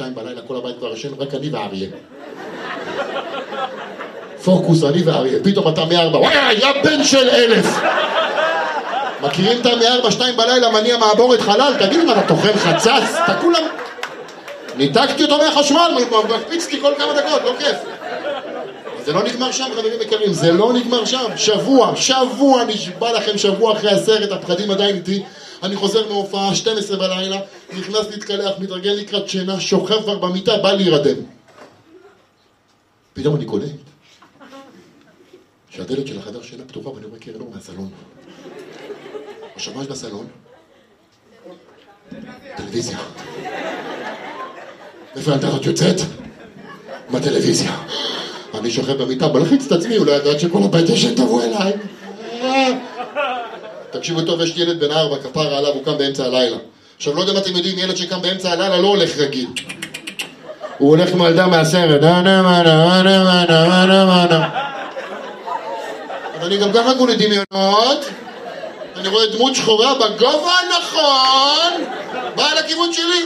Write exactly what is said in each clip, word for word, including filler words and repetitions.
שתיים בלילה, כל הבית כבר ישן, רק אני ואריה. פוקוס, אני ואריה. פתאום אתה מארבע, וואי, היה בן של אלף. מכירים את מארבע, שתיים בלילה, מניע מעבורת חלל? תגיד מה, אתה תוכל חצץ? אתה כולם... ניתקתי אותו מהחשמל, מקפיצתי כל כמה דקות, לא כיף. זה לא נגמר שם, חברים יקרים, זה לא נגמר שם. שבוע, שבוע, נשבע לכם, שבוע אחרי הסרט, הפחדים עדיין איתי. אני חוזר מהופעה, שתים עשרה בלילה, נכנס להתקלח, מתרגל לקראת שינה, שוכב כבר במיטה, בא להירדם. פתאום אני קולט שהדלת של החדר שינה פתוחה, ואני רואה קרן אור מהסלון. השמש בסלון, טלוויזיה. איפה הילדה יוצאת? בטלוויזיה. אני שוכב במיטה, בלחיץ את עצמי, אולי ידעת שכל הבית ישן תבוא אליי. תקשיבו טוב, יש ילד בן ארבע, כפרה עליו, הוא קם באמצע הלילה. עכשיו, לא יודע אם אתם יודעים, ילד שקם באמצע הלילה לא הולך רגיל. הוא הולך כמו ילדה מהסרט. אבל אני גם ככה כולי דמיונות. אני רואה דמות שחורה בגובה הנכון. באה לכיוון שלי.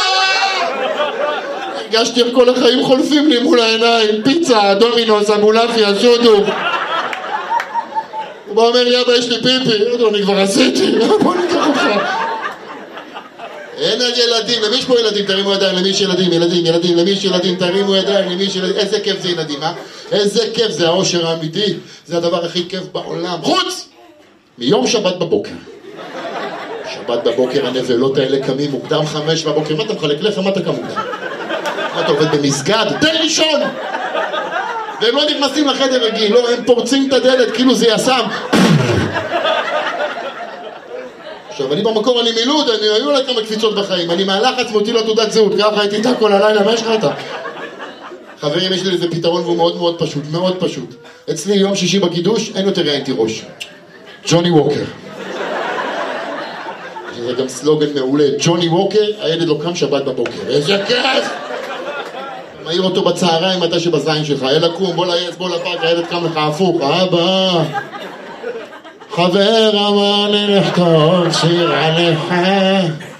הרגשתי איך כל החיים חולפים לי מול העיניים. פיצה, דומינוס, אמולפיה, שודו. הוא בא אומר לי, אבא, יש לי פיפי. אני כבר עשיתי. בוא ניקח אותך. אין על ילדים. למי יש פה ילדים? תרימו ידיים. למי יש ילדים? ילדים, ילדים. למי יש ילדים? תרימו ידיים. למי יש ילדים? איזה כיף זה ילדים, אה? איזה כיף זה האושר האמיתי. זה הדבר הכי כיף בעולם. חוץ! מיום שבת בבוקר. שבת בבוקר הנבלות האלה קמים מוקדם חמש בבוקר. מה אתה מחלק לך? מה אתה קם מוקדם? מה אתה עובד במסגד? תן לישון! והם לא נכנסים לחדר רגיל, לא, הם פורצים את הדלת כאילו זה יסם. עכשיו, אני במקור, אני מילוד, אני היו לה כמה קפיצות בחיים, אני מהלחץ מוציא לו תעודת זהות, ככה הייתי איתה כל הלילה, מה יש לך אתה? חברים, יש לי לזה פתרון והוא מאוד מאוד פשוט, מאוד פשוט. אצלי יום שישי בקידוש, אין יותר ראיינתי ראש. ג'וני ווקר. זה גם סלוגן מעולה, ג'וני ווקר, הילד לא קם שבת בבוקר, איזה כיף! מעיר אותו בצהריים, מתי שבזין שלך, יאללה קום, בוא לעץ, בוא לפארק, הילד קם לך הפוך, אבא. חבר אמר לי לכתוב שיר עליך.